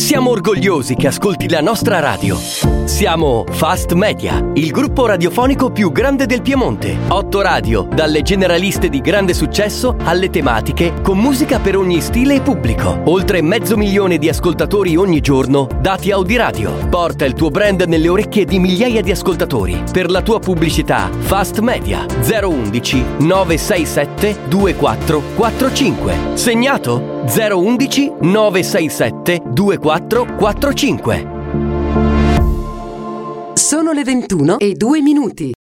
Siamo orgogliosi che ascolti la nostra radio. Siamo Fast Media, il gruppo radiofonico più grande del Piemonte. 8 radio, dalle generaliste di grande successo alle tematiche, con musica per ogni stile e pubblico. Oltre 500.000 di ascoltatori ogni giorno, dati Audiradio. Porta il tuo brand nelle orecchie di migliaia di ascoltatori. Per la tua pubblicità, Fast Media 011 967 2445. Segnato? 011 967 2445. Sono le 21:02.